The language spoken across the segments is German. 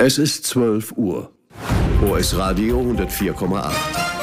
Es ist 12 Uhr. OS Radio 104,8.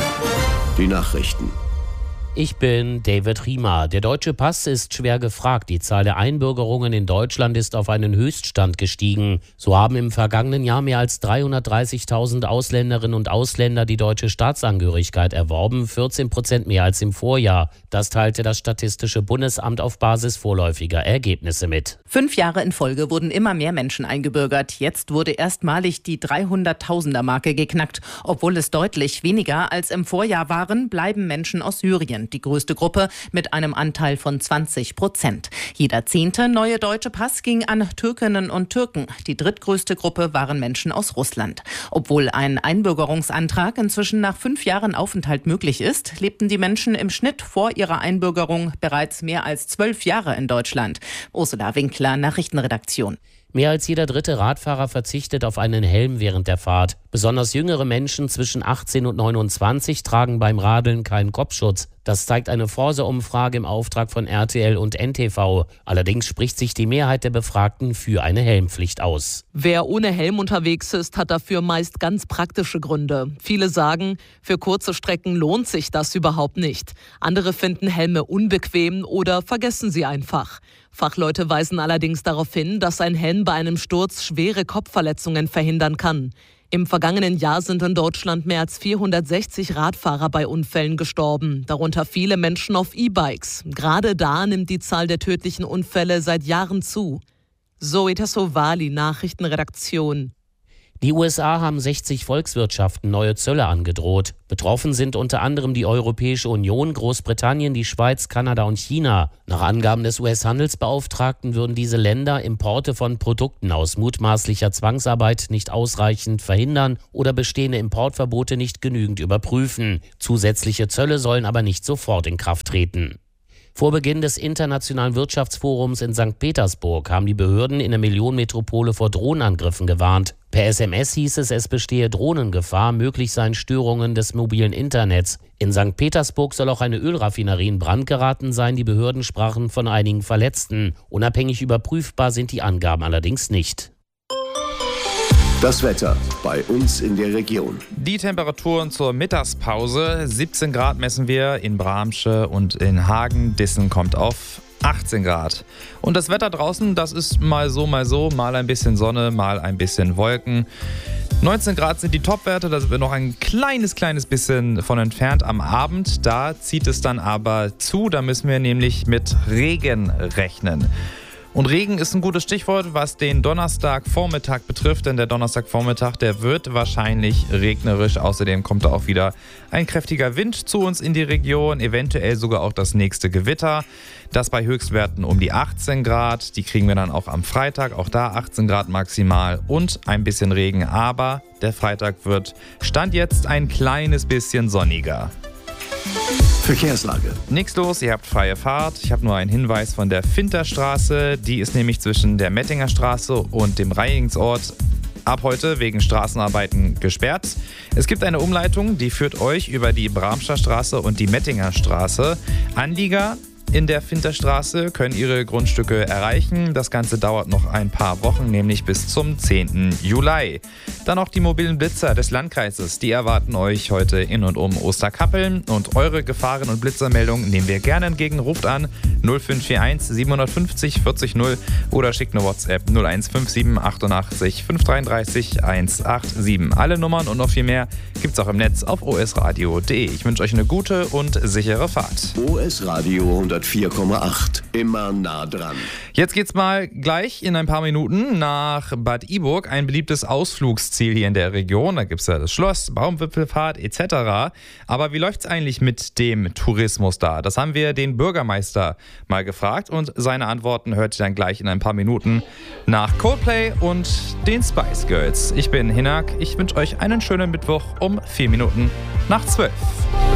Die Nachrichten. Ich bin David Riemer. Der deutsche Pass ist schwer gefragt. Die Zahl der Einbürgerungen in Deutschland ist auf einen Höchststand gestiegen. So haben im vergangenen Jahr mehr als 330.000 Ausländerinnen und Ausländer die deutsche Staatsangehörigkeit erworben, 14% mehr als im Vorjahr. Das teilte das Statistische Bundesamt auf Basis vorläufiger Ergebnisse mit. 5 Jahre in Folge wurden immer mehr Menschen eingebürgert. Jetzt wurde erstmalig die 300.000er-Marke geknackt. Obwohl es deutlich weniger als im Vorjahr waren, bleiben Menschen aus Syrien die größte Gruppe mit einem Anteil von 20%. Jeder 10. neue deutsche Pass ging an Türkinnen und Türken. Die drittgrößte Gruppe waren Menschen aus Russland. Obwohl ein Einbürgerungsantrag inzwischen nach 5 Jahren Aufenthalt möglich ist, lebten die Menschen im Schnitt vor ihrer Einbürgerung bereits mehr als 12 Jahre in Deutschland. Ursula Winkler, Nachrichtenredaktion. Mehr als jeder dritte Radfahrer verzichtet auf einen Helm während der Fahrt. Besonders jüngere Menschen zwischen 18 und 29 tragen beim Radeln keinen Kopfschutz. Das zeigt eine Forsa-Umfrage im Auftrag von RTL und NTV. Allerdings spricht sich die Mehrheit der Befragten für eine Helmpflicht aus. Wer ohne Helm unterwegs ist, hat dafür meist ganz praktische Gründe. Viele sagen, für kurze Strecken lohnt sich das überhaupt nicht. Andere finden Helme unbequem oder vergessen sie einfach. Fachleute weisen allerdings darauf hin, dass ein Helm bei einem Sturz schwere Kopfverletzungen verhindern kann. Im vergangenen Jahr sind in Deutschland mehr als 460 Radfahrer bei Unfällen gestorben, darunter viele Menschen auf E-Bikes. Gerade da nimmt die Zahl der tödlichen Unfälle seit Jahren zu. Zoe Tassovali, Nachrichtenredaktion. Die USA haben 60 Volkswirtschaften neue Zölle angedroht. Betroffen sind unter anderem die Europäische Union, Großbritannien, die Schweiz, Kanada und China. Nach Angaben des US-Handelsbeauftragten würden diese Länder Importe von Produkten aus mutmaßlicher Zwangsarbeit nicht ausreichend verhindern oder bestehende Importverbote nicht genügend überprüfen. Zusätzliche Zölle sollen aber nicht sofort in Kraft treten. Vor Beginn des Internationalen Wirtschaftsforums in St. Petersburg haben die Behörden in der Millionenmetropole vor Drohnenangriffen gewarnt. Per SMS hieß es, es bestehe Drohnengefahr, möglich seien Störungen des mobilen Internets. In St. Petersburg soll auch eine Ölraffinerie in Brand geraten sein. Die Behörden sprachen von einigen Verletzten. Unabhängig überprüfbar sind die Angaben allerdings nicht. Das Wetter bei uns in der Region. Die Temperaturen zur Mittagspause. 17 Grad messen wir in Bramsche und in Hagen. Dissen kommt auf 18 Grad. Und das Wetter draußen, das ist mal so, mal ein bisschen Sonne, mal ein bisschen Wolken. 19 Grad sind die Topwerte, da sind wir noch ein kleines bisschen von entfernt am Abend. Da zieht es dann aber zu, da müssen wir nämlich mit Regen rechnen. Und Regen ist ein gutes Stichwort, was den Donnerstagvormittag betrifft, denn der Donnerstagvormittag, der wird wahrscheinlich regnerisch. Außerdem kommt da auch wieder ein kräftiger Wind zu uns in die Region, eventuell sogar auch das nächste Gewitter. Das bei Höchstwerten um die 18 Grad, die kriegen wir dann auch am Freitag, auch da 18 Grad maximal und ein bisschen Regen. Aber der Freitag wird Stand jetzt ein kleines bisschen sonniger. Verkehrslage. Nichts los, ihr habt freie Fahrt. Ich habe nur einen Hinweis von der Finterstraße. Die ist nämlich zwischen der Mettinger Straße und dem Reihingsort ab heute wegen Straßenarbeiten gesperrt. Es gibt eine Umleitung, die führt euch über die Bramscher Straße und die Mettinger Straße. Anlieger in der Finterstraße können ihre Grundstücke erreichen. Das Ganze dauert noch ein paar Wochen, nämlich bis zum 10. Juli. Dann noch die mobilen Blitzer des Landkreises. Die erwarten euch heute in und um Osterkappeln. Und eure Gefahren- und Blitzermeldungen nehmen wir gerne entgegen. Ruft an 0541 750 40 0 oder schickt eine WhatsApp 0157 88 533 187. Alle Nummern und noch viel mehr gibt's auch im Netz auf osradio.de. Ich wünsche euch eine gute und sichere Fahrt. OS Radio 104,8. Immer nah dran. Jetzt geht's mal gleich in ein paar Minuten nach Bad Iburg, ein beliebtes Ausflugsziel hier in der Region. Da gibt's ja das Schloss, Baumwipfelfahrt etc. Aber wie läuft's eigentlich mit dem Tourismus da? Das haben wir den Bürgermeister mal gefragt und seine Antworten hört ihr dann gleich in ein paar Minuten nach Coldplay und den Spice Girls. Ich bin Hinak, ich wünsche euch einen schönen Mittwoch um 4 Minuten nach 12.